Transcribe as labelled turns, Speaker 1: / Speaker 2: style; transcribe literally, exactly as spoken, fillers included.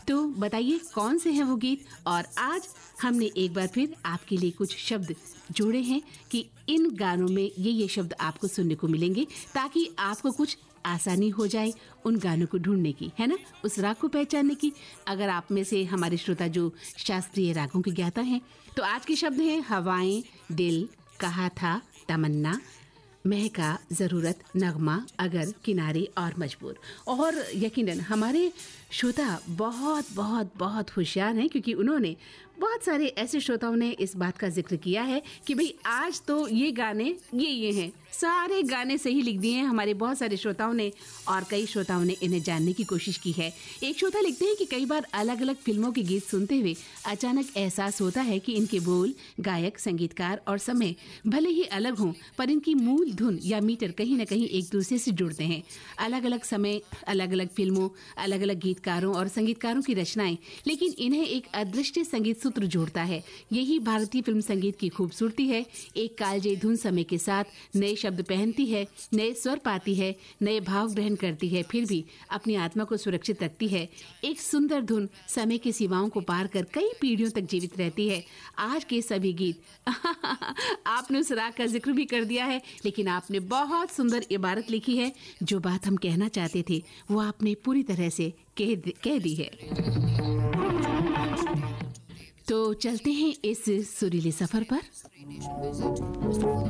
Speaker 1: तो बताइए कौन से हैं वो गीत। और आज हमने एक बार फिर आपके लिए कुछ शब्द जोड़े हैं कि इन गानों में ये ये शब्द आपको सुनने को मिलेंगे, ताकि आपको कुछ आसानी हो जाए उन गानों को ढूंढने की, है ना, उस राग को पहचानने की। अगर आप में से हमारे श्रोता जो शास्त्रीय रागों के ज्ञाता हैं, तो आज के शब्द हैं हवाएं, दिल, कहा था, तमन्ना, महका, जरूरत, नगमा, अगर, किनारे और मजबूर। और यकीनन हमारे श्रोता बहुत बहुत बहुत होशियार हैं, क्योंकि उन्होंने बहुत सारे ऐसे श्रोताओं ने इस बात का जिक्र किया है कि भाई आज तो ये गाने ये ये हैं, सारे गाने सही लिख दिए हैं हमारे बहुत सारे श्रोताओं ने। और कई श्रोताओं ने इन्हें जानने की कोशिश की है। एक श्रोता लिखते हैं कि कई बार अलग अलग फिल्मों के गीत सुनते हुए अचानक एहसास होता है कि इनके बोल, गायक, संगीतकार और समय भले ही अलग हों, पर इनकी मूल धुन या मीटर कहीं न कहीं एक दूसरे से जुड़ते हैं। अलग अलग समय, अलग अलग फिल्मों, अलग अलग गीतकारों और संगीतकारों की रचनाएं, लेकिन इन्हें एक अदृश्य संगीत सूत्र जोड़ता है। यही भारतीय फिल्म संगीत की खूबसूरती है। एक कालजयी धुन समय के साथ नए शब्द पहनती है, नए स्वर पाती है, नए भाव ग्रहण करती है, फिर भी अपनी आत्मा को सुरक्षित रखती है। एक सुंदर धुन समय की सीमाओं को पार कर कई पीढ़ियों तक जीवित रहती है। आज के सभी गीत आपने उस राग का जिक्र भी कर दिया है, लेकिन आपने बहुत सुंदर इबारत लिखी है। जो बात हम कहना चाहते थे वो आपने पूरी तरह से कह, कह दी है। तो चलते हैं इस सुरीले सफर पर।